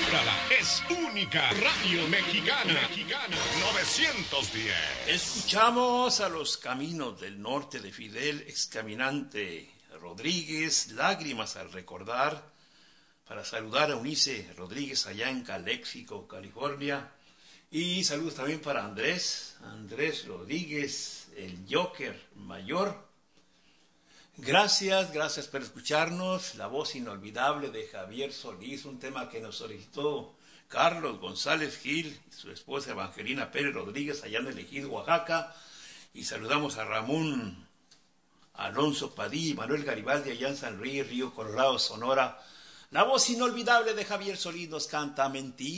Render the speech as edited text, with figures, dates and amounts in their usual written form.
Cómprala, es única. Radio Mexicana. 910. Escuchamos a Los Caminos del Norte de Fidel Excaminante Rodríguez, Lágrimas al Recordar, para saludar a Unice Rodríguez allá en Calexico, California. Y saludos también para Andrés Rodríguez, el Joker Mayor. Gracias por escucharnos. La voz inolvidable de Javier Solís, un tema que nos solicitó Carlos González Gil y su esposa Evangelina Pérez Rodríguez allá en el Ejido, Oaxaca. Y saludamos a Ramón Alonso Padilla y Manuel Garibaldi allá en San Luis, Río Colorado, Sonora. La voz inolvidable de Javier Solís nos canta Mentira.